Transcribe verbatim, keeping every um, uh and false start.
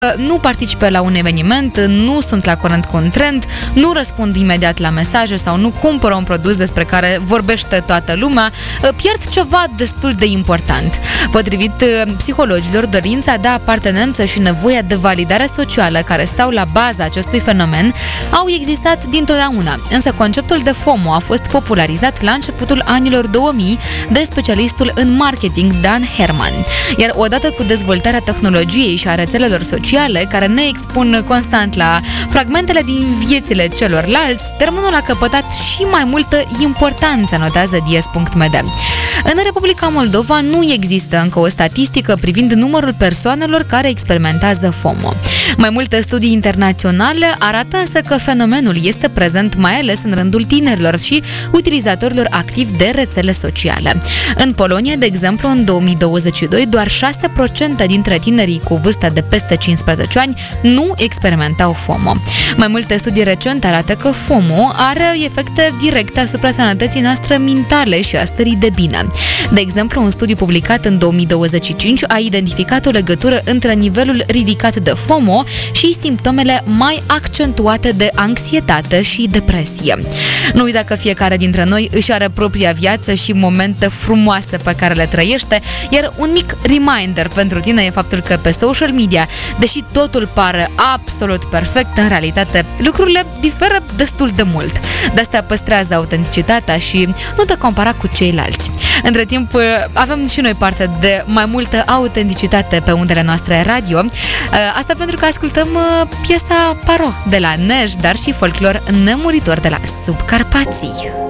nu participe la un eveniment, nu sunt la curent cu un trend, nu răspund imediat la mesaje sau nu cumpără un produs despre care vorbește toată lumea, pierd ceva destul de important. Potrivit psihologilor, dorința de apartenență și nevoia de validare socială care stau la baza acestui fenomen au existat dintotdeauna, însă conceptul de FOMO a fost popularizat la începutul anilor două mii de specialistul în marketing Dan Herman. Iar odată cu dezvoltarea tehnologiei și a rețelelor sociale care ne expun constant la fragmentele din viețile celorlalți, termenul a căpătat și mai multă importanță, notează dies punct m d. În Republica Moldova nu există încă o statistică privind numărul persoanelor care experimentează FOMO. Mai multe studii internaționale arată însă că fenomenul este prezent mai ales în rândul tinerilor și utilizatorilor activi de rețele sociale. În Polonia, de exemplu, în două mii douăzeci și doi, doar șase la sută dintre tinerii cu vârsta de peste cincisprezece ani nu experimentau FOMO. Mai multe studii recente arată că FOMO are efecte directe asupra sănătății noastre mentale și a stării de bine. De exemplu, un studiu publicat în două mii douăzeci și cinci a identificat o legătură între nivelul ridicat de FOMO și simptomele mai accentuate de anxietate și depresie. Nu uita că fiecare dintre noi își are propria viață și momente frumoase pe care le trăiește, iar un mic reminder pentru tine e faptul că pe social media, deși totul pare absolut perfect, în realitate lucrurile diferă destul de mult. De-asta păstrează autenticitatea și nu te compara cu ceilalți. Între timp, avem și noi parte de mai multă autenticitate pe undele noastre radio. Asta pentru că ascultăm piesa Paro de la Nej, dar și folclor nemuritor de la Subcarpații.